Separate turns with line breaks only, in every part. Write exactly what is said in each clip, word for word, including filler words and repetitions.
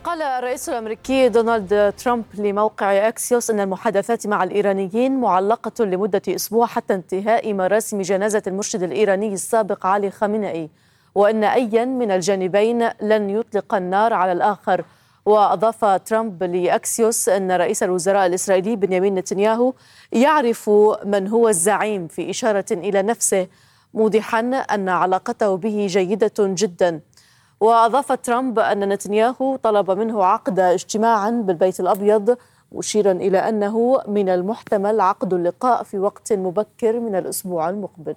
قال الرئيس الأمريكي دونالد ترامب لموقع أكسيوس أن المحادثات مع الإيرانيين معلقة لمدة أسبوع حتى انتهاء مراسم جنازة المرشد الإيراني السابق علي خامنئي، وأن أيا من الجانبين لن يطلق النار على الآخر. وأضاف ترامب لأكسيوس أن رئيس الوزراء الإسرائيلي بنيامين نتنياهو يعرف من هو الزعيم، في إشارة إلى نفسه، موضحا أن علاقته به جيدة جدا. وأضاف ترامب أن نتنياهو طلب منه عقد اجتماعا بالبيت الأبيض، مشيرا إلى أنه من المحتمل عقد اللقاء في وقت مبكر من الأسبوع المقبل.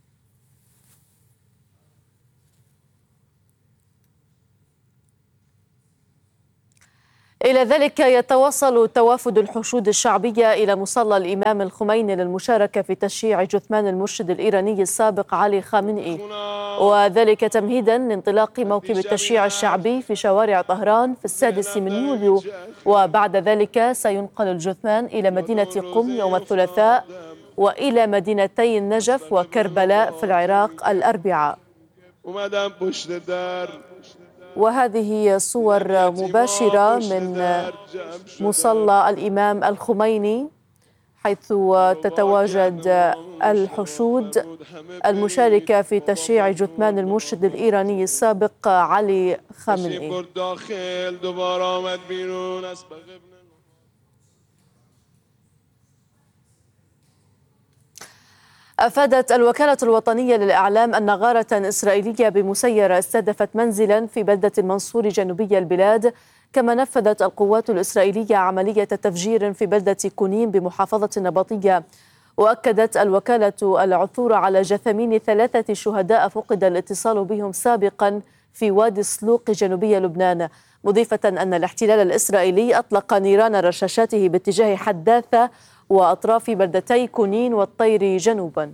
إلى ذلك يتواصل توافد الحشود الشعبية إلى مصلى الإمام الخميني للمشاركة في تشييع جثمان المرشد الإيراني السابق علي خامنئي، وذلك تمهيدا لانطلاق موكب التشييع الشعبي في شوارع طهران في السادس من يوليو. وبعد ذلك سينقل الجثمان إلى مدينة قم يوم الثلاثاء، وإلى مدينتي النجف وكربلاء في العراق الأربعاء. وهذه صور مباشرة من مصلى الإمام الخميني، حيث تتواجد الحشود المشاركة في تشييع جثمان المرشد الإيراني السابق علي خامنئي. أفادت الوكالة الوطنية للإعلام أن غارة إسرائيلية بمسيرة استهدفت منزلا في بلدة المنصور جنوبي البلاد، كما نفذت القوات الإسرائيلية عملية تفجير في بلدة كونين بمحافظة النبطية. وأكدت الوكالة العثور على جثامين ثلاثة شهداء فقد الاتصال بهم سابقا في وادي سلوق جنوبي لبنان، مضيفة أن الاحتلال الإسرائيلي أطلق نيران رشاشاته باتجاه حداثة وأطراف بلدتي كونين والطير جنوبا.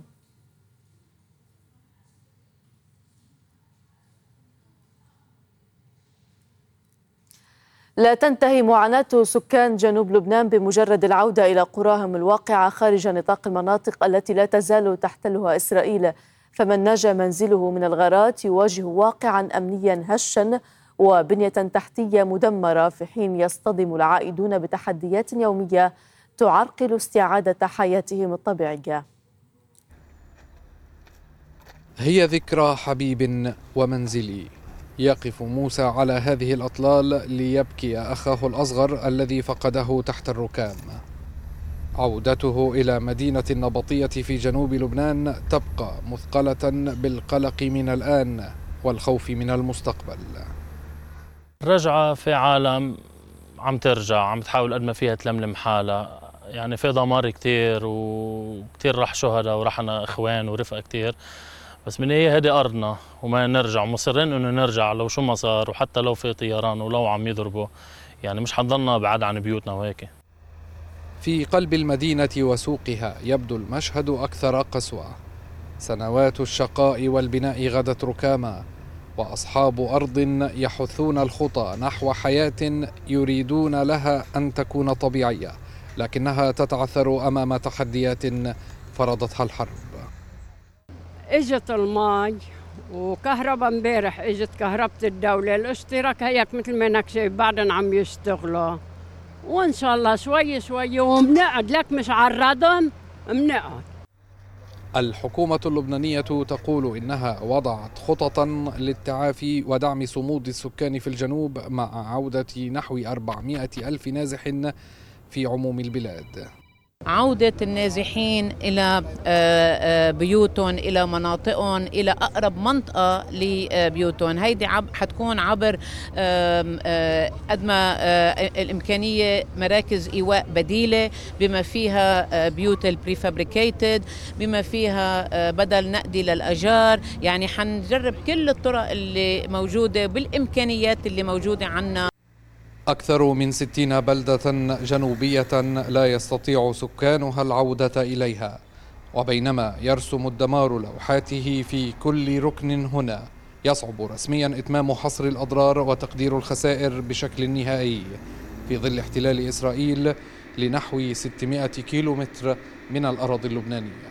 لا تنتهي معاناة سكان جنوب لبنان بمجرد العودة إلى قراهم الواقعة خارج نطاق المناطق التي لا تزال تحتلها إسرائيل، فمن نجا منزله من الغارات يواجه واقعا أمنيا هشا وبنية تحتية مدمرة، في حين يصطدم العائدون بتحديات يومية تعرقل استعادة حياتهم الطبيعية.
هي ذكرى حبيب ومنزلي. يقف موسى على هذه الأطلال ليبكي أخاه الأصغر الذي فقده تحت الركام. عودته إلى مدينة النبطية في جنوب لبنان تبقى مثقلة بالقلق من الآن والخوف من المستقبل.
رجعة في عالم عم ترجع، عم تحاول قد ما فيها تلملم حالها، يعني في دمار كتير وكتير راح شهداء ورحنا إخوان ورفقة كتير، بس من هي هذه أرضنا وما نرجع، مصرين إنه نرجع لو شو ما صار، وحتى لو في طيران ولو عم يضربوا، يعني مش حنضلنا بعد عن بيوتنا وهيك.
في قلب المدينة وسوقها يبدو المشهد أكثر قسوة. سنوات الشقاء والبناء غدت ركاما، وأصحاب أرض يحثون الخطى نحو حياة يريدون لها أن تكون طبيعية، لكنها تتعثر أمام تحديات فرضتها الحرب.
اجت الماء وكهرباء امبارح، اجت كهرباء الدولة، الاشتراك هيك مثل ما انك شايف بعدن عم يشتغلوا، وان شاء الله شوي شوي ومنقعد، لك مش على الردم منقعد.
الحكومة اللبنانية تقول إنها وضعت خططا للتعافي ودعم صمود السكان في الجنوب مع عودة نحو أربعمائة ألف نازح في عموم البلاد.
عودة النازحين إلى بيوتهم، إلى مناطقهم، إلى أقرب منطقة لبيوتهم. هيدي حتكون عبر قد ما الإمكانية مراكز إيواء بديلة، بما فيها بيوت البريفابريكيتد، بما فيها بدل نقدي للأجار. يعني حنجرب كل الطرق اللي موجودة بالإمكانيات اللي موجودة عنا.
أكثر من ستين بلدة جنوبية لا يستطيع سكانها العودة إليها، وبينما يرسم الدمار لوحاته في كل ركن هنا، يصعب رسميا إتمام حصر الأضرار وتقدير الخسائر بشكل نهائي في ظل احتلال إسرائيل لنحو ستمائة كيلومتر من الأراضي اللبنانية.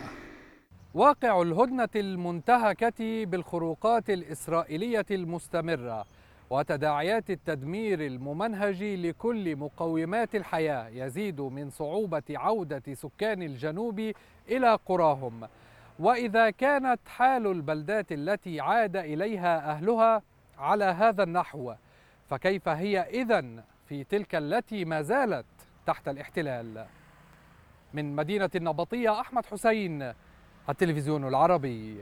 واقع الهدنة المنتهكة بالخروقات الإسرائيلية المستمرة وتداعيات التدمير الممنهج لكل مقومات الحياة يزيد من صعوبة عودة سكان الجنوب إلى قراهم. وإذا كانت حال البلدات التي عاد إليها أهلها على هذا النحو، فكيف هي إذن في تلك التي ما زالت تحت الاحتلال؟ من مدينة النبطية أحمد حسين، التلفزيون العربي.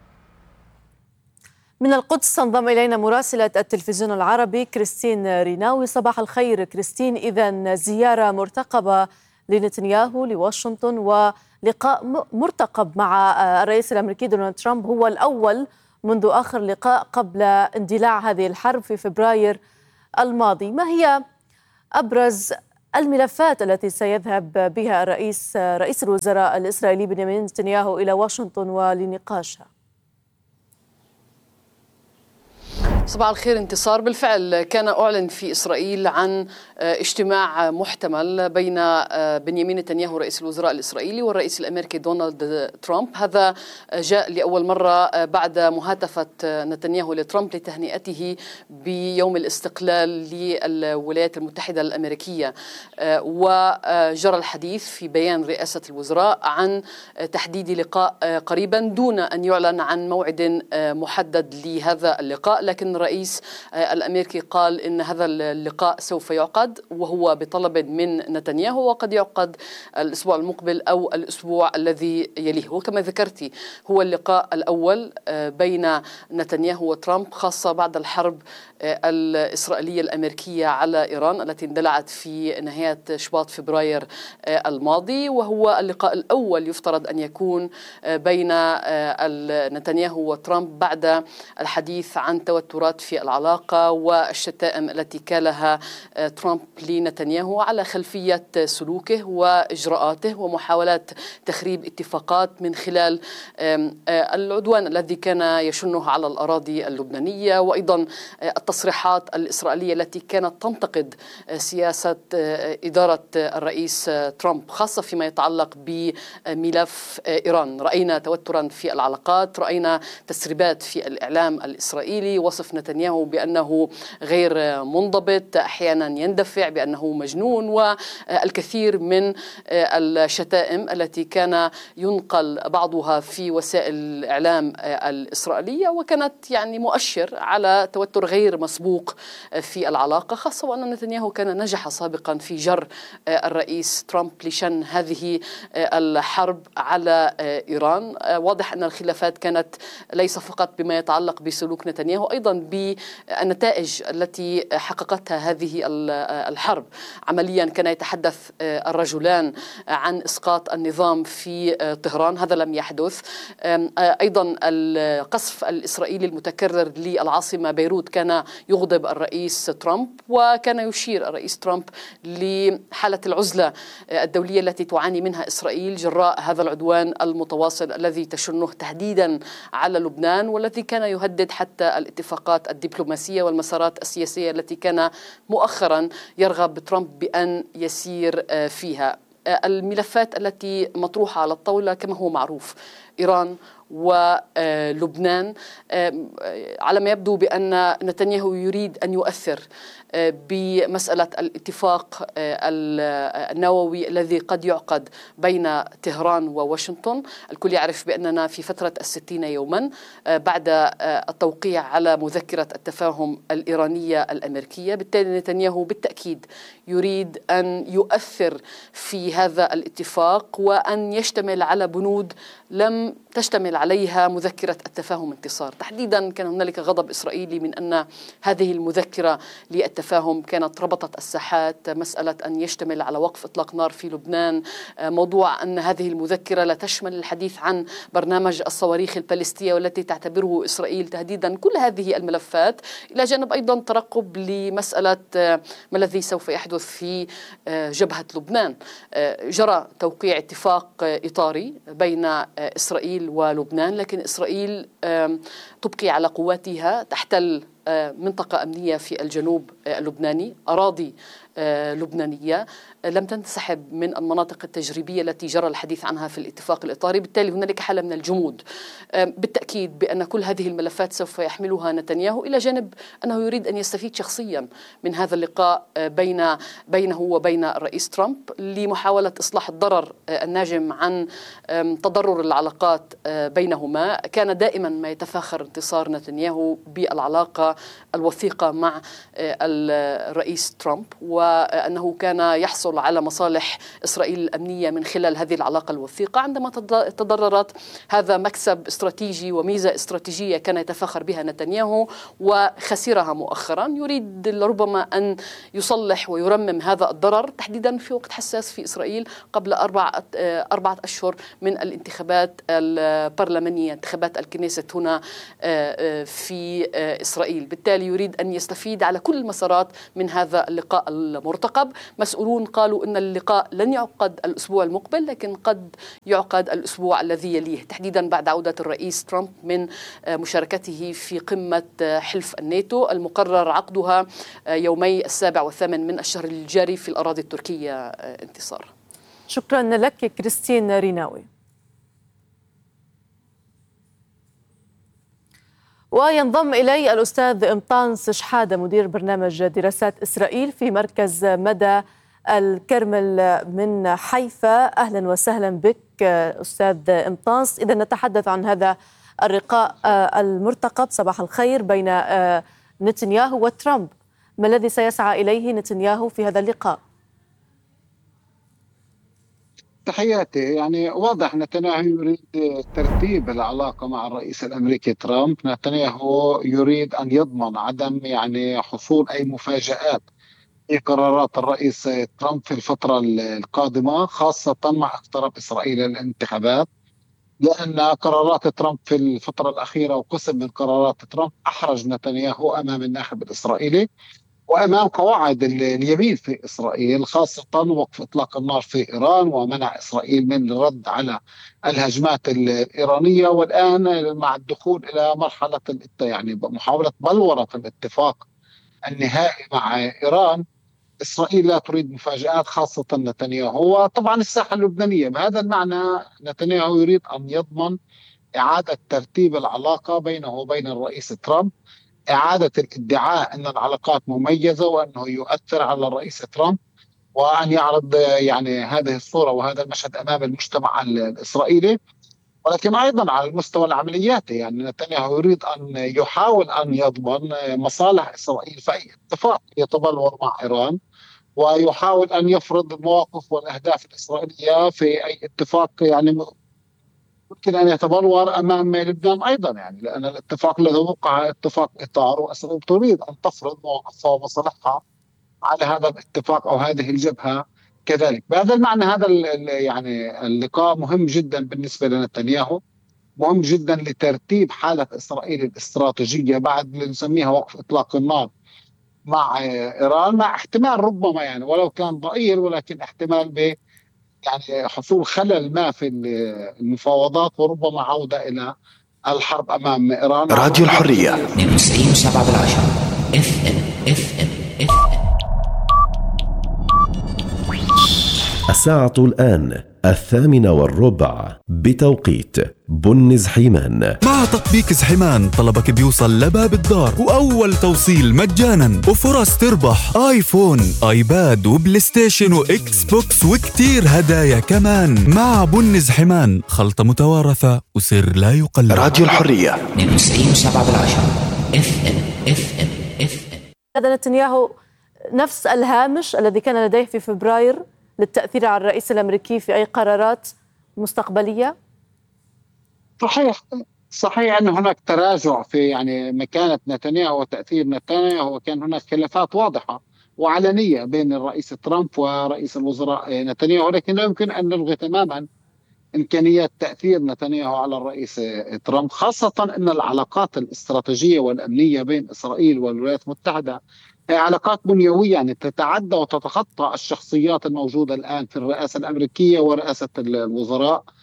من القدس تنضم إلينا مراسلة التلفزيون العربي كريستين ريناوي. صباح الخير كريستين. إذن زيارة مرتقبة لنتنياهو لواشنطن ولقاء مرتقب مع الرئيس الأمريكي دونالد ترامب، هو الأول منذ آخر لقاء قبل اندلاع هذه الحرب في فبراير الماضي. ما هي أبرز الملفات التي سيذهب بها الرئيس رئيس الوزراء الإسرائيلي بنيامين نتنياهو إلى واشنطن ولنقاشها؟
صباح الخير انتصار. بالفعل كان أعلن في إسرائيل عن اجتماع محتمل بين بنيامين نتنياهو رئيس الوزراء الإسرائيلي والرئيس الأمريكي دونالد ترامب. هذا جاء لأول مرة بعد مهاتفة نتنياهو لترامب لتهنئته بيوم الاستقلال للولايات المتحدة الأمريكية، وجرى الحديث في بيان رئاسة الوزراء عن تحديد لقاء قريبا دون أن يعلن عن موعد محدد لهذا اللقاء، لكن الرئيس الأمريكي قال إن هذا اللقاء سوف يعقد وهو بطلب من نتنياهو، وقد يعقد الأسبوع المقبل أو الأسبوع الذي يليه. وكما ذكرتي هو اللقاء الأول بين نتنياهو وترامب، خاصة بعد الحرب الإسرائيلية الأمريكية على إيران التي اندلعت في نهاية شباط فبراير الماضي، وهو اللقاء الأول يفترض أن يكون بين نتنياهو وترامب بعد الحديث عن توترات في العلاقة والشتائم التي كالها ترامب لنتنياهو على خلفية سلوكه وإجراءاته ومحاولات تخريب اتفاقات من خلال العدوان الذي كان يشنه على الأراضي اللبنانية، وأيضا التصريحات الإسرائيلية التي كانت تنتقد سياسة إدارة الرئيس ترامب، خاصة فيما يتعلق بملف إيران. رأينا توترا في العلاقات، رأينا تسريبات في الإعلام الإسرائيلي وصف نتنياهو بأنه غير منضبط، أحيانا يندفع، بأنه مجنون، والكثير من الشتائم التي كان ينقل بعضها في وسائل الإعلام الإسرائيلية، وكانت يعني مؤشر على توتر غير مسبوق في العلاقة، خاصة وأن نتنياهو كان نجح سابقا في جر الرئيس ترامب لشن هذه الحرب على إيران. واضح أن الخلافات كانت ليس فقط بما يتعلق بسلوك نتنياهو، أيضا بالنتائج التي حققتها هذه الحرب. عمليا كان يتحدث الرجلان عن إسقاط النظام في طهران، هذا لم يحدث. أيضا القصف الإسرائيلي المتكرر للعاصمة بيروت كان يغضب الرئيس ترامب، وكان يشير الرئيس ترامب لحالة العزلة الدولية التي تعاني منها إسرائيل جراء هذا العدوان المتواصل الذي تشنه تهديدا على لبنان، والذي كان يهدد حتى الاتفاقات الدبلوماسية والمسارات السياسية التي كان مؤخرا يرغب ترامب بأن يسير فيها. الملفات التي مطروحة على الطاولة كما هو معروف إيران ولبنان، على ما يبدو بأن نتنياهو يريد أن يؤثر بمسألة الاتفاق النووي الذي قد يعقد بين طهران وواشنطن. الكل يعرف بأننا في فترة الستين يوما بعد التوقيع على مذكرة التفاهم الإيرانية الأمريكية، بالتالي نتنياهو بالتأكيد يريد أن يؤثر في هذا الاتفاق وأن يشتمل على بنود لم تشتمل عليها مذكرة التفاهم. انتصار تحديدا كان هنالك غضب إسرائيلي من أن هذه المذكرة للتفاهم كانت ربطت الساحات، مسألة أن يشتمل على وقف إطلاق نار في لبنان، موضوع أن هذه المذكرة لا تشمل الحديث عن برنامج الصواريخ البالستية والتي تعتبره إسرائيل تهديدا. كل هذه الملفات إلى جانب أيضا ترقب لمسألة ما الذي سوف يحدث في جبهة لبنان. جرى توقيع اتفاق إطاري بين إسرائيل ولبنان، لكن إسرائيل تبقي على قواتها، تحتل منطقة أمنية في الجنوب اللبناني، أراضي لبنانية لم تنسحب من المناطق التجريبية التي جرى الحديث عنها في الاتفاق الإطاري. بالتالي هنالك حالة من الجمود. بالتأكيد بأن كل هذه الملفات سوف يحملها نتنياهو، إلى جانب أنه يريد أن يستفيد شخصيا من هذا اللقاء بين بينه وبين الرئيس ترامب لمحاولة إصلاح الضرر الناجم عن تضرر العلاقات بينهما. كان دائما ما يتفاخر انتصار نتنياهو بالعلاقة الوثيقة مع الرئيس ترامب، وأنه كان يحصل على مصالح إسرائيل الأمنية من خلال هذه العلاقة الوثيقة. عندما تضررت هذا مكسب استراتيجي وميزة استراتيجية كان يتفاخر بها نتنياهو وخسرها مؤخرا. يريد ربما أن يصلح ويرمم هذا الضرر، تحديدا في وقت حساس في إسرائيل قبل أربعة أربعة أشهر من الانتخابات البرلمانية، انتخابات الكنيست هنا في إسرائيل. بالتالي يريد أن يستفيد على كل المسارات من هذا اللقاء المرتقب. مسؤولون قالوا أن اللقاء لن يعقد الأسبوع المقبل، لكن قد يعقد الأسبوع الذي يليه، تحديدا بعد عودة الرئيس ترامب من مشاركته في قمة حلف الناتو المقرر عقدها يومي السابع والثامن من الشهر الجاري في الأراضي التركية. انتصار.
شكرا لك كريستين ريناوي. وينضم إلي الأستاذ إمطانس شحادة مدير برنامج دراسات إسرائيل في مركز مدى الكرمل من حيفا. أهلا وسهلا بك أستاذ إمطانس. إذا نتحدث عن هذا اللقاء المرتقب، صباح الخير، بين نتنياهو وترامب، ما الذي سيسعى إليه نتنياهو في هذا اللقاء؟
تحياتي. يعني واضح نتنياهو يريد ترتيب العلاقة مع الرئيس الأمريكي ترامب. نتنياهو يريد أن يضمن عدم يعني حصول أي مفاجآت في قرارات الرئيس ترامب في الفترة القادمة، خاصة مع اقتراب إسرائيل الانتخابات، لأن قرارات ترامب في الفترة الأخيرة وقسم من قرارات ترامب أحرج نتنياهو أمام الناخب الإسرائيلي وأمام قواعد اليمين في إسرائيل، خاصة وقف إطلاق النار في إيران ومنع إسرائيل من الرد على الهجمات الإيرانية. والآن مع الدخول إلى مرحلة يعني محاولة بلورة الاتفاق النهائي مع إيران، إسرائيل لا تريد مفاجآت، خاصة نتنياهو. وطبعا الساحة اللبنانية بهذا المعنى نتنياهو يريد أن يضمن إعادة ترتيب العلاقة بينه وبين الرئيس ترامب، إعادة الادعاء أن العلاقات مميزة وأنه يؤثر على الرئيس ترامب، وأن يعرض يعني هذه الصورة وهذا المشهد أمام المجتمع الإسرائيلي. ولكن أيضا على المستوى العملياتي يعني نتنياهو يريد أن يحاول أن يضمن مصالح إسرائيل في أي اتفاق يتبلور مع إيران، ويحاول أن يفرض المواقف والأهداف الإسرائيلية في أي اتفاق يعني ممكن أن يتبلور أمام لبنان أيضا، يعني لأن الاتفاق الذي وقع اتفاق إطار، وإسرائيل تريد أن تفرض مواقفها ومصالحها على هذا الاتفاق أو هذه الجبهة كذلك. بهذا المعنى هذا يعني اللقاء مهم جدا بالنسبة لنتنياهو، مهم جدا لترتيب حالة إسرائيل الاستراتيجية بعد اللي نسميها وقف إطلاق النار مع إيران، مع احتمال ربما يعني ولو كان ضئيل ولكن احتمال ب يعني حصول خلل ما في المفاوضات وربما عودة إلى الحرب أمام إيران.
راديو الحرية اثنين وتسعين وسبعة بالعشرة اف ام اف ام اف ام.
الساعة الآن الثامنة والربع بتوقيت بن زحيمان.
مع تطبيق زحيمان طلبك بيوصل لباب الدار، وأول توصيل مجانا، وفرص تربح آيفون، آيباد، وبلاي ستيشن، وإكس بوكس، وكتير هدايا كمان. مع بن زحيمان خلطة متوارثة وسر لا يقل.
راديو الحرية اثنين وتسعين وسبعة بالعشرة اف ام اف ام اف ام.
هذا نتنياهو نفس الهامش الذي كان لديه في فبراير للتأثير على الرئيس الأمريكي في أي قرارات مستقبلية؟
صحيح صحيح أن هناك تراجع في يعني مكانة نتنياهو وتأثير نتنياهو، وكان هناك خلافات واضحة وعلنية بين الرئيس ترامب ورئيس الوزراء نتنياهو، لكن لا يمكن أن نلغي تماما إمكانيات تأثير نتنياهو على الرئيس ترامب، خاصة أن العلاقات الاستراتيجية والأمنية بين إسرائيل والولايات المتحدة هي علاقات بنيوية يعني تتعدى وتتخطى الشخصيات الموجودة الآن في الرئاسة الأمريكية ورئاسة الوزراء.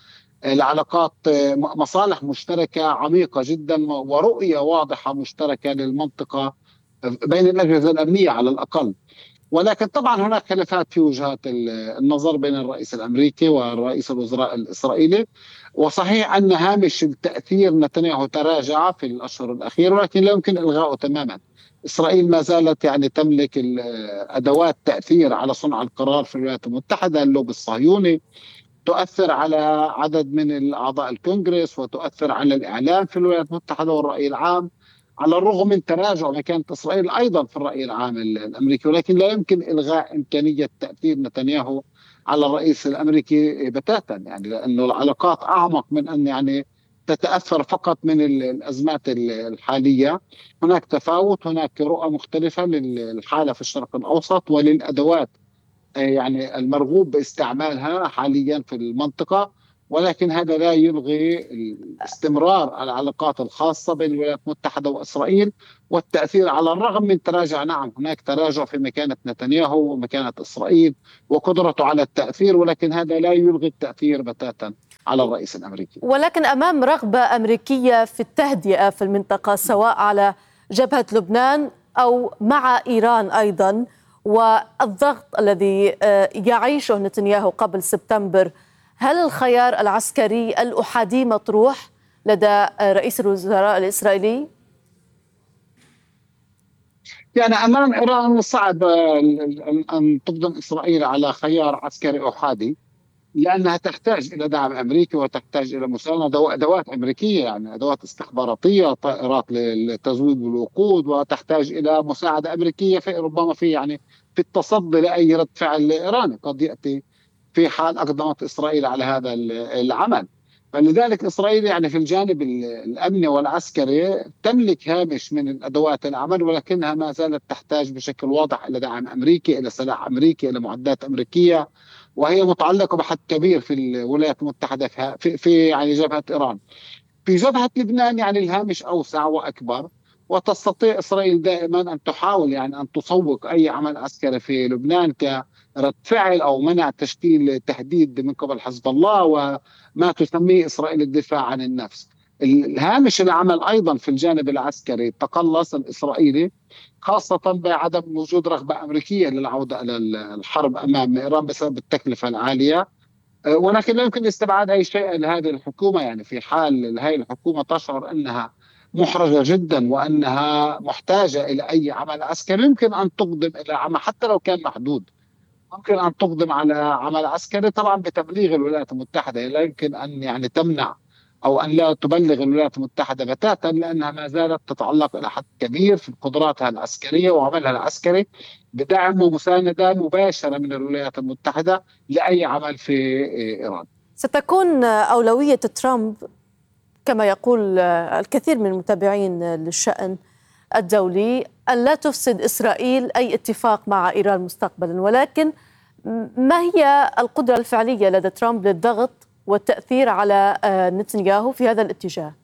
العلاقات مصالح مشتركة عميقة جدا ورؤية واضحة مشتركة للمنطقة بين الأجهزة الأمنية على الأقل. ولكن طبعا هناك خلافات في وجهات النظر بين الرئيس الأمريكي والرئيس الوزراء الإسرائيلي. وصحيح أن هامش التأثير نتنياهو تراجع في الأشهر الأخيرة، ولكن لا يمكن إلغائه تماما. إسرائيل ما زالت يعني تملك أدوات تأثير على صنع القرار في الولايات المتحدة، اللوبي الصهيوني، تؤثر على عدد من الأعضاء الكونغرس، وتؤثر على الإعلام في الولايات المتحدة والرأي العام، على الرغم من تراجع مكانة إسرائيل أيضا في الرأي العام الأمريكي. ولكن لا يمكن إلغاء إمكانية تأثير نتنياهو على الرئيس الأمريكي بتاتا، يعني لأنه العلاقات أعمق من أن يعني تتأثر فقط من الأزمات الحالية. هناك تفاوت، هناك رؤى مختلفة للحالة في الشرق الأوسط وللأدوات يعني المرغوب باستعمالها حاليا في المنطقة، ولكن هذا لا يلغي استمرار العلاقات الخاصة بين الولايات المتحدة وإسرائيل والتأثير على الرغم من تراجع. نعم هناك تراجع في مكانة نتنياهو ومكانة إسرائيل وقدرته على التأثير، ولكن هذا لا يلغي التأثير بتاتا على الرئيس الأمريكي.
ولكن أمام رغبة أمريكية في التهدئة في المنطقة سواء على جبهة لبنان أو مع إيران أيضا، والضغط الذي يعيشه نتنياهو قبل سبتمبر، هل الخيار العسكري الأحادي مطروح لدى رئيس الوزراء الإسرائيلي؟
يعني أمام إيران صعب أن تقدم إسرائيل على خيار عسكري أحادي، لأنها تحتاج إلى دعم أمريكي وتحتاج إلى مساندة وأدوات أمريكية، يعني أدوات استخباراتية، طائرات للتزويد بالوقود، وتحتاج إلى مساعدة أمريكية في ربما في يعني في التصدي لأي رد فعل إيراني قد يأتي في حال أقدمت إسرائيل على هذا العمل. فلذلك إسرائيل يعني في الجانب الأمني والعسكري تملك هامش من الأدوات العمل، ولكنها ما زالت تحتاج بشكل واضح إلى دعم أمريكي، إلى سلاح أمريكي، إلى معدات أمريكية، وهي متعلقة بحد كبير في الولايات المتحدة في, في يعني جبهة إيران. في جبهة لبنان يعني الهامش أوسع وأكبر، وتستطيع إسرائيل دائما أن تحاول يعني أن تسوق أي عمل عسكري في لبنان كرد فعل أو منع تشكيل تهديد من قبل حزب الله وما تسميه إسرائيل الدفاع عن النفس. الهامش العمل أيضا في الجانب العسكري تقلص الإسرائيلي، خاصة بعدم وجود رغبة أمريكية للعودة إلى الحرب أمام إيران بسبب التكلفة العالية. ولكن لا يمكن استبعاد أي شيء لهذه الحكومة، يعني في حال هذه الحكومة تشعر أنها محرجة جدا وأنها محتاجة إلى أي عمل عسكري، يمكن أن تقدم إلى عمل حتى لو كان محدود، ممكن أن تقدم على عمل عسكري طبعا بتبليغ الولايات المتحدة. لا يمكن أن يعني تمنع أو أن لا تبلغ الولايات المتحدة بتاتا، لأنها ما زالت تتعلق إلى حد كبير في قدراتها العسكرية وعملها العسكري بدعم ومساندة مباشرة من الولايات المتحدة لأي عمل في إيران.
ستكون أولوية ترامب كما يقول الكثير من المتابعين للشأن الدولي أن لا تفسد إسرائيل أي اتفاق مع إيران مستقبلا، ولكن ما هي القدرة الفعلية لدى ترامب للضغط والتأثير على نتنياهو في هذا الاتجاه؟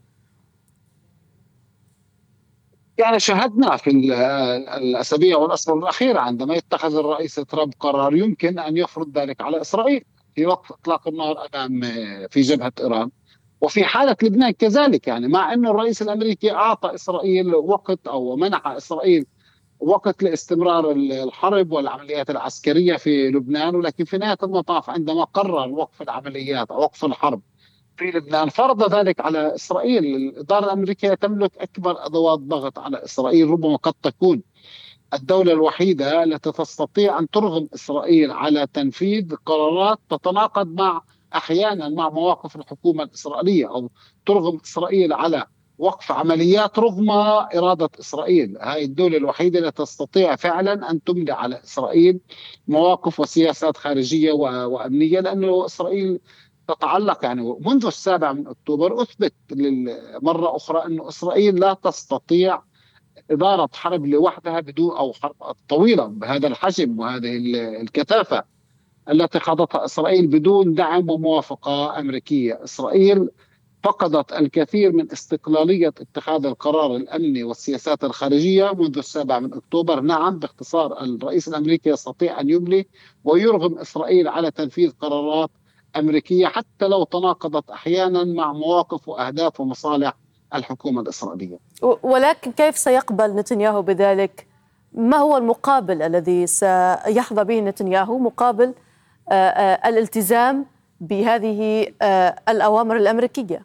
يعني شاهدنا في الأسابيع والأشهر الأخيرة عندما يتخذ الرئيس ترامب قرار يمكن أن يفرض ذلك على إسرائيل في وقف إطلاق النار أمام في جبهة إيران، وفي حالة لبنان كذلك. يعني مع أن الرئيس الأمريكي أعطى إسرائيل وقت أو منح إسرائيل وقت لاستمرار الحرب والعمليات العسكرية في لبنان، ولكن في نهاية المطاف عندما قرر وقف العمليات أو وقف الحرب في لبنان فرض ذلك على إسرائيل. الإدارة الأمريكية تملك أكبر أدوات ضغط على إسرائيل، ربما قد تكون الدولة الوحيدة التي تستطيع أن ترغم إسرائيل على تنفيذ قرارات تتناقض مع أحيانا مع مواقف الحكومة الإسرائيلية، أو ترغم إسرائيل على وقف عمليات رغم إرادة إسرائيل. هاي الدولة الوحيدة التي تستطيع فعلا أن تملي على إسرائيل مواقف وسياسات خارجية وأمنية، لأنه إسرائيل تتعلق يعني منذ السابع من أكتوبر أثبت مرة أخرى أن إسرائيل لا تستطيع إدارة حرب لوحدها بدون أو حرب طويلة بهذا الحجم وهذه الكثافة التي خاضتها إسرائيل بدون دعم وموافقة أمريكية. إسرائيل فقدت الكثير من استقلالية اتخاذ القرار الأمني والسياسات الخارجية منذ السابع من أكتوبر. نعم باختصار الرئيس الأمريكي يستطيع أن يملي ويرغم إسرائيل على تنفيذ قرارات أمريكية حتى لو تناقضت أحيانا مع مواقف وأهداف ومصالح الحكومة الإسرائيلية.
ولكن كيف سيقبل نتنياهو بذلك؟ ما هو المقابل الذي سيحظى به نتنياهو مقابل الالتزام بهذه الأوامر الأمريكية؟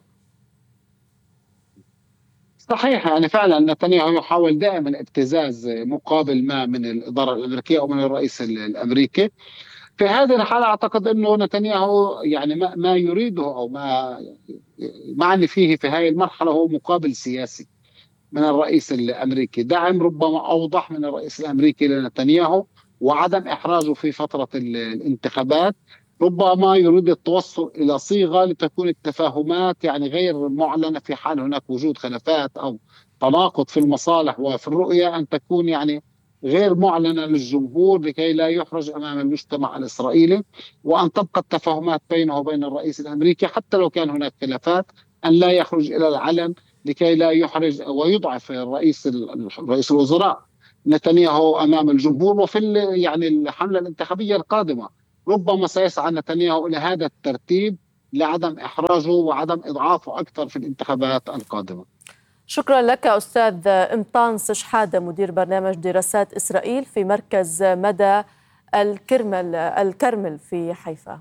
صحيح، يعني فعلا نتنياهو يحاول دائما ابتزاز مقابل ما من الإدارة الأمريكية أو من الرئيس الأمريكي. في هذه الحالة أعتقد أنه نتنياهو يعني ما, ما يريده أو ما معني فيه في هذه المرحلة هو مقابل سياسي من الرئيس الأمريكي، دعم ربما أوضح من الرئيس الأمريكي لنتنياهو وعدم إحراجه في فترة الانتخابات. ربما يريد التوصل إلى صيغة لتكون التفاهمات يعني غير معلنة في حال هناك وجود خلافات أو تناقض في المصالح وفي الرؤية، أن تكون يعني غير معلنة للجمهور لكي لا يحرج أمام المجتمع الإسرائيلي، وأن تبقى التفاهمات بينه وبين الرئيس الأمريكي حتى لو كان هناك خلافات أن لا يخرج إلى العلن لكي لا يحرج ويضعف الرئيس رئيس الوزراء نتنياهو أمام الجمهور. وفي يعني الحملة الانتخابية القادمة ربما سيسعى نتنياهو إلى هذا الترتيب لعدم إحراجه وعدم إضعافه أكثر في الانتخابات القادمة.
شكرا لك أستاذ إمطانس شحادة، مدير برنامج دراسات إسرائيل في مركز مدى الكرمل الكرمل في حيفا.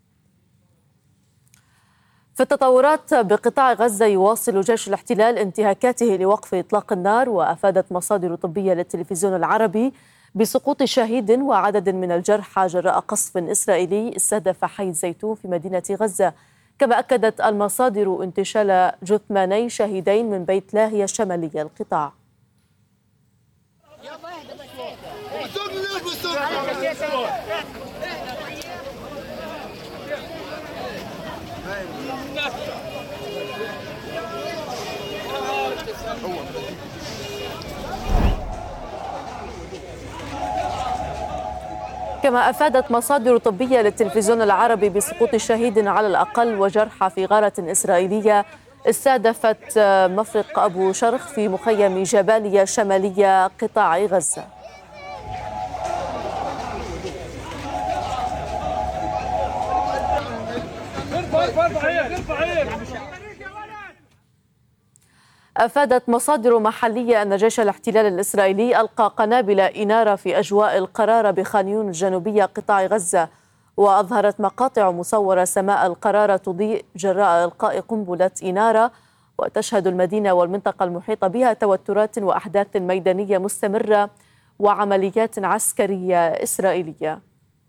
في التطورات بقطاع غزة، يواصل جيش الاحتلال انتهاكاته لوقف إطلاق النار، وأفادت مصادر طبية للتلفزيون العربي بسقوط شهيد وعدد من الجرحى جراء قصف إسرائيلي استهدف حي زيتون في مدينة غزة. كما أكدت المصادر انتشال جثماني شهيدين من بيت لاهيا الشمالي القطاع. كما أفادت مصادر طبية للتلفزيون العربي بسقوط شهيد على الأقل وجرحى في غارة إسرائيلية استهدفت مفرق أبو شرخ في مخيم جباليا شمالية قطاع غزة. أفادت مصادر محلية أن جيش الاحتلال الإسرائيلي ألقى قنابل إنارة في أجواء القرارة بخان يونس الجنوبية قطاع غزة، وأظهرت مقاطع مصورة سماء القرارة تضيء جراء إلقاء قنبلة إنارة، وتشهد المدينة والمنطقة المحيطة بها توترات وأحداث ميدانية مستمرة وعمليات عسكرية إسرائيلية.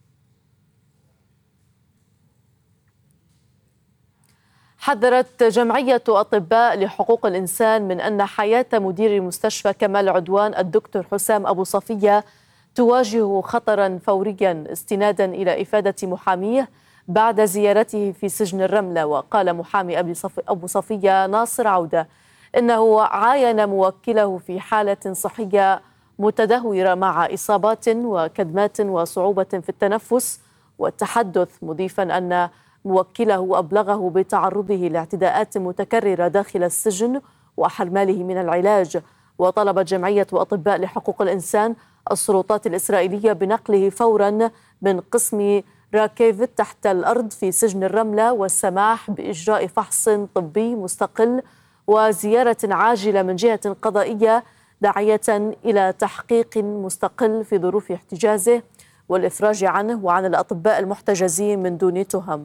حذرت جمعية أطباء لحقوق الإنسان من أن حياة مدير مستشفى كمال عدوان الدكتور حسام أبو صفية تواجه خطرا فوريا، استنادا إلى إفادة محاميه بعد زيارته في سجن الرملة. وقال محامي أبو صفية ناصر عودة إنه عاين موكله في حالة صحية متدهورة مع إصابات وكدمات وصعوبة في التنفس والتحدث، مضيفا أن موكله أبلغه بتعرضه لاعتداءات متكررة داخل السجن وحرماله من العلاج. وطلبت جمعية أطباء لحقوق الإنسان السلطات الإسرائيلية بنقله فورا من قسم راكيفت تحت الأرض في سجن الرملة والسماح بإجراء فحص طبي مستقل وزيارة عاجلة من جهة قضائية، داعية إلى تحقيق مستقل في ظروف احتجازه والإفراج عنه وعن الأطباء المحتجزين من دون تهم.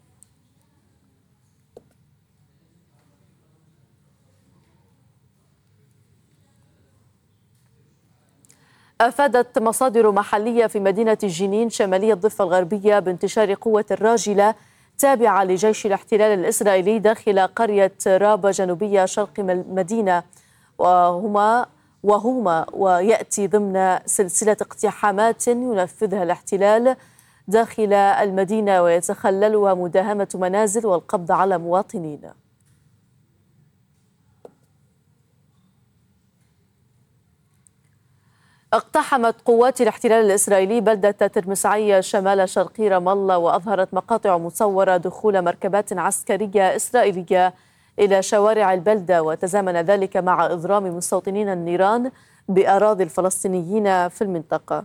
أفادت مصادر محلية في مدينة جنين شمالية الضفة الغربية بانتشار قوة راجلة تابعة لجيش الاحتلال الإسرائيلي داخل قرية رابا جنوبية شرق المدينة، وهما وهما ويأتي ضمن سلسلة اقتحامات ينفذها الاحتلال داخل المدينة ويتخللها مداهمة منازل والقبض على مواطنين. اقتحمت قوات الاحتلال الإسرائيلي بلدة ترمسعية شمال شرقي رام الله، وأظهرت مقاطع مصورة دخول مركبات عسكرية إسرائيلية إلى شوارع البلدة، وتزامن ذلك مع إضرام مستوطنين النيران بأراضي الفلسطينيين في المنطقة.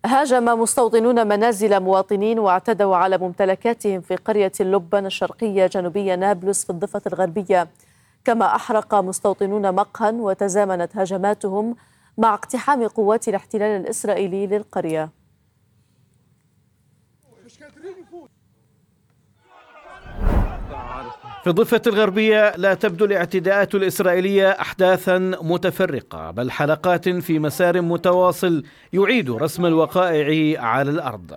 هاجم مستوطنون منازل مواطنين واعتدوا على ممتلكاتهم في قرية لبنان الشرقية جنوبية نابلس في الضفة الغربية، كما أحرق مستوطنون مقهى وتزامنت هجماتهم مع اقتحام قوات الاحتلال الإسرائيلي للقرية.
في الضفة الغربية لا تبدو الاعتداءات الإسرائيلية أحداثا متفرقة، بل حلقات في مسار متواصل يعيد رسم الوقائع على الأرض.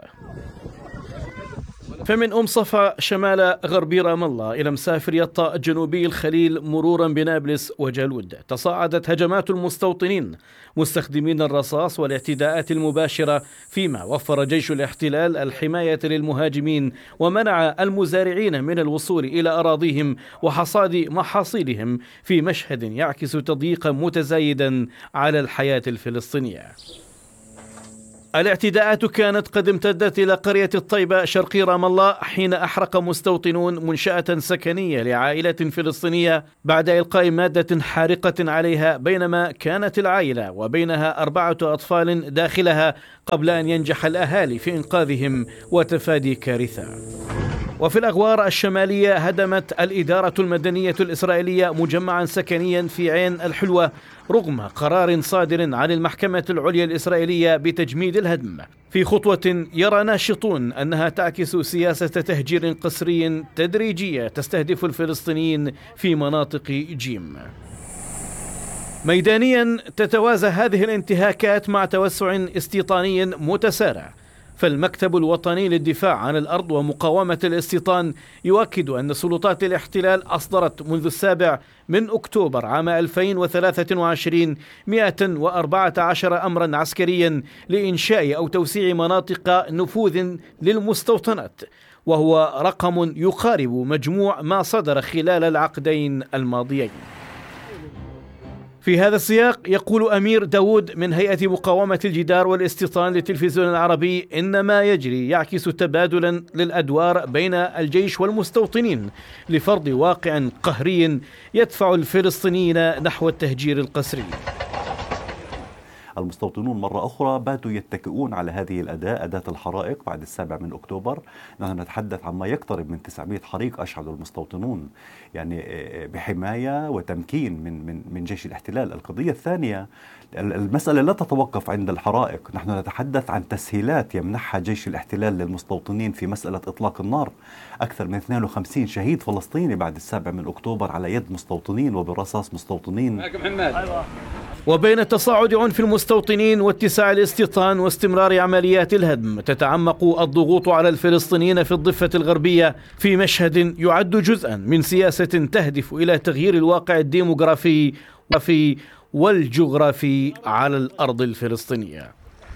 فمن أم صفا شمال غربي رام الله إلى مسافر يطا جنوبي الخليل مرورا بنابلس وجالود، تصاعدت هجمات المستوطنين مستخدمين الرصاص والاعتداءات المباشرة، فيما وفر جيش الاحتلال الحماية للمهاجمين ومنع المزارعين من الوصول إلى أراضيهم وحصاد محاصيلهم، في مشهد يعكس تضييقا متزايدا على الحياة الفلسطينية. الاعتداءات كانت قد امتدت إلى قرية الطيبة شرقي رام الله، حين أحرق مستوطنون منشأة سكنية لعائلة فلسطينية بعد إلقاء مادة حارقة عليها، بينما كانت العائلة وبينها أربعة أطفال داخلها، قبل أن ينجح الأهالي في إنقاذهم وتفادي كارثة. وفي الأغوار الشمالية هدمت الإدارة المدنية الإسرائيلية مجمعا سكنيا في عين الحلوة رغم قرار صادر عن المحكمة العليا الإسرائيلية بتجميد الهدم، في خطوة يرى ناشطون أنها تعكس سياسة تهجير قسري تدريجية تستهدف الفلسطينيين في مناطق جيم. ميدانيا تتوازى هذه الانتهاكات مع توسع استيطاني متسارع، فالمكتب الوطني للدفاع عن الأرض ومقاومة الاستيطان يؤكد أن سلطات الاحتلال أصدرت منذ السابع من أكتوبر عام ألفين وثلاثة وعشرين مئة وأربعة عشر أمرا عسكريا لإنشاء أو توسيع مناطق نفوذ للمستوطنات، وهو رقم يقارب مجموع ما صدر خلال العقدين الماضيين. في هذا السياق يقول أمير داود من هيئة مقاومة الجدار والاستيطان للتلفزيون العربي إن ما يجري يعكس تبادلا للأدوار بين الجيش والمستوطنين لفرض واقع قهري يدفع الفلسطينيين نحو التهجير القسري.
المستوطنون مرة أخرى باتوا يتكئون على هذه الأداة، أداة الحرائق بعد السابع من أكتوبر. نحن نتحدث عن ما يقترب من تسعمئة حريق أشعلوا المستوطنون، يعني بحماية وتمكين من من من جيش الاحتلال. القضية الثانية، المسألة لا تتوقف عند الحرائق، نحن نتحدث عن تسهيلات يمنحها جيش الاحتلال للمستوطنين في مسألة إطلاق النار. أكثر من اثنين وخمسين شهيد فلسطيني بعد السابع من أكتوبر على يد مستوطنين وبرصاص مستوطنين.
وبين تصاعد عنف المستوطنين واتساع الاستيطان واستمرار عمليات الهدم، تتعمق الضغوط على الفلسطينيين في الضفة الغربية في مشهد يعد جزءا من سياسة تهدف إلى تغيير الواقع الديموغرافي والجغرافي على الأرض الفلسطينية.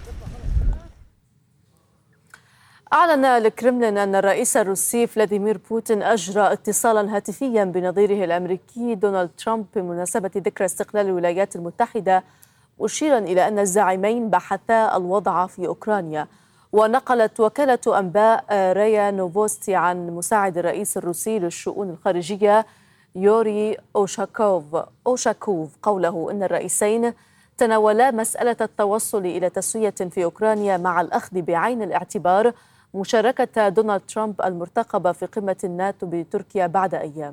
أعلن الكرملين أن الرئيس الروسي فلاديمير بوتين أجرى اتصالا هاتفيا بنظيره الأمريكي دونالد ترامب بمناسبة ذكرى استقلال الولايات المتحدة، مشيرا إلى أن الزعيمين بحثا الوضع في أوكرانيا. ونقلت وكالة أنباء رايا نوفوستي عن مساعد الرئيس الروسي للشؤون الخارجية يوري أوشاكوف أوشاكوف قوله إن الرئيسين تناولا مسألة التوصل إلى تسوية في أوكرانيا مع الأخذ بعين الاعتبار مشاركة دونالد ترامب المرتقبة في قمة الناتو بتركيا بعد أيام.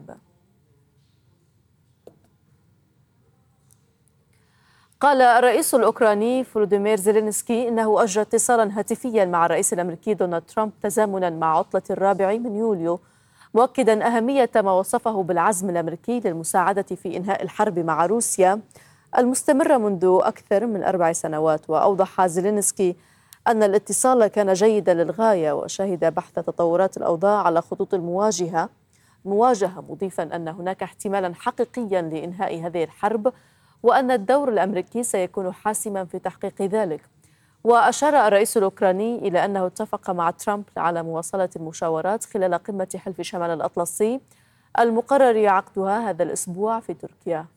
قال الرئيس الأوكراني فولوديمير زيلينسكي إنه أجرى اتصالا هاتفيا مع الرئيس الأمريكي دونالد ترامب تزامنا مع عطلة الرابع من يوليو، مؤكدا أهمية ما وصفه بالعزم الأمريكي للمساعدة في إنهاء الحرب مع روسيا المستمرة منذ أكثر من أربع سنوات. وأوضح زيلينسكي أن الاتصال كان جيدا للغاية وشهد بحث تطورات الأوضاع على خطوط المواجهة مواجهة مضيفا أن هناك احتمالا حقيقيا لإنهاء هذه الحرب وأن الدور الأمريكي سيكون حاسما في تحقيق ذلك. وأشار الرئيس الأوكراني إلى أنه اتفق مع ترامب على مواصلة المشاورات خلال قمة حلف شمال الأطلسي المقرر عقدها هذا الأسبوع في تركيا.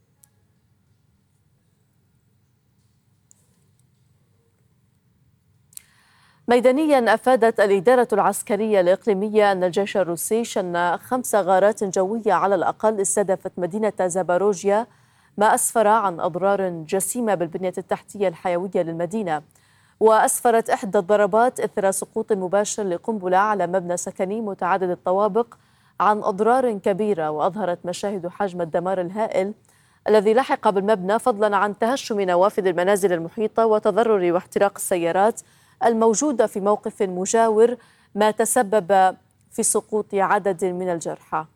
ميدانيا أفادت الإدارة العسكرية الإقليمية أن الجيش الروسي شن خمس غارات جوية على الأقل استهدفت مدينة زاباروجيا، ما أسفر عن أضرار جسيمة بالبنية التحتية الحيوية للمدينة. وأسفرت إحدى الضربات إثر سقوط مباشر لقنبلة على مبنى سكني متعدد الطوابق عن أضرار كبيرة، وأظهرت مشاهد حجم الدمار الهائل الذي لحق بالمبنى، فضلا عن تهشم نوافذ المنازل المحيطة وتضرر واحتراق السيارات الموجودة في موقف مجاور، ما تسبب في سقوط عدد من الجرحى.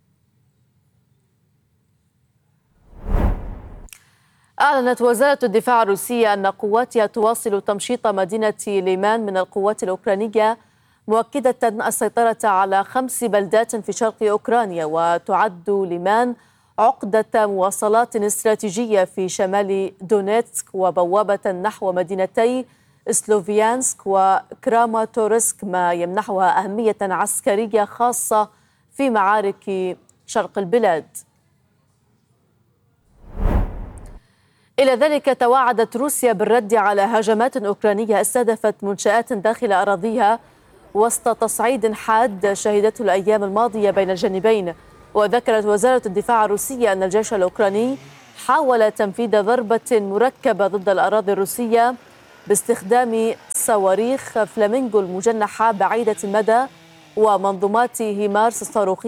أعلنت وزارة الدفاع الروسية أن قواتها تواصل تمشيط مدينة ليمان من القوات الأوكرانية، مؤكدة السيطرة على خمس بلدات في شرق أوكرانيا، وتعد ليمان عقدة مواصلات استراتيجية في شمال دونيتسك وبوابة نحو مدينتي سلوفيانسك وكراماتورسك، ما يمنحها أهمية عسكرية خاصة في معارك شرق البلاد. إلى ذلك توعدت روسيا بالرد على هجمات أوكرانية استهدفت منشآت داخل أراضيها وسط تصعيد حاد شهدته الأيام الماضية بين الجانبين. وذكرت وزارة الدفاع الروسية أن الجيش الأوكراني حاول تنفيذ ضربة مركبة ضد الأراضي الروسية باستخدام صواريخ فلامينغو المجنحة بعيدة المدى ومنظومات هيمارس الصاروخية